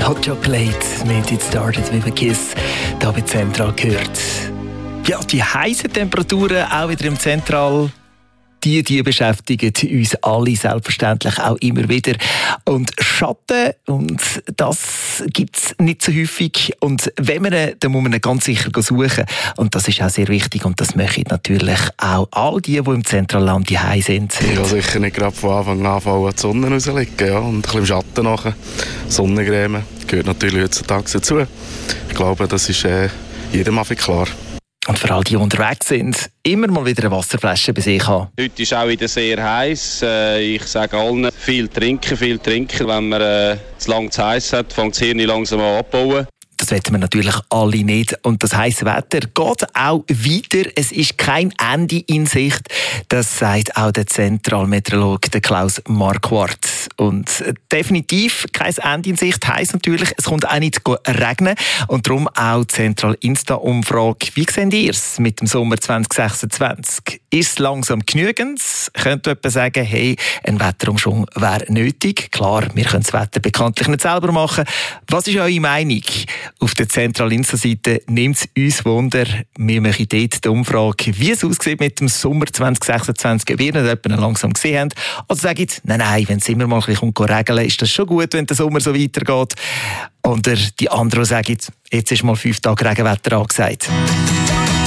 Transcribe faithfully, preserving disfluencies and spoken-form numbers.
Hot Chocolate mit It Started With A Kiss, da bei Zentral gehört. Ja, die heißen Temperaturen auch wieder im Zentral. Die, die beschäftigen uns alle selbstverständlich auch immer wieder. Und Schatten, und das gibt es nicht so häufig. Und wenn man ihn, dann muss man ihn ganz sicher suchen. Und das ist auch sehr wichtig. Und das möchten natürlich auch all die, die im Zentralland die Hause sind. Ja, sicher nicht gerade von Anfang an anfangen, die Sonne rauslegen. Ja, und ein bisschen im Schatten nachher. Sonnencreme gehört natürlich heutzutage dazu. Ich glaube, das ist äh, jedem einfach klar. Und für all die, die unterwegs sind, immer mal wieder eine Wasserflasche bei sich haben. Heute ist auch wieder sehr heiß. Ich sage allen, viel trinken, viel trinken. Wenn man äh, zu lange zu heiß hat, fängt das Hirn langsam an abzubauen. Das wollen wir natürlich alle nicht. Und das heisse Wetter geht auch weiter. Es ist kein Ende in Sicht. Das sagt auch der Zentralmeteorologe Klaus Marquardt. Und definitiv kein Ende in Sicht heisst natürlich, es kommt auch nicht regnen. Und darum auch die Zentral-Insta-Umfrage. Wie seht ihr es mit dem Sommer zwanzig sechsundzwanzig? Ist es langsam genügend? Könnte jemand sagen, hey, ein Wetterumschwung wäre nötig? Klar, wir können das Wetter bekanntlich nicht selber machen. Was ist eure Meinung? Auf der Zentral-Insta-Seite nimmt es uns Wunder. Wir machen dort die Umfrage, wie es aussieht mit dem Sommer zwanzig sechsundzwanzig, ob ihr nicht jemanden langsam gesehen habt. Oder sagt, nein, nein, wenn es immer mal ein bisschen regeln, ist das schon gut, wenn der Sommer so weitergeht. Oder die anderen sagen, jetzt ist mal fünf Tage Regenwetter angesagt.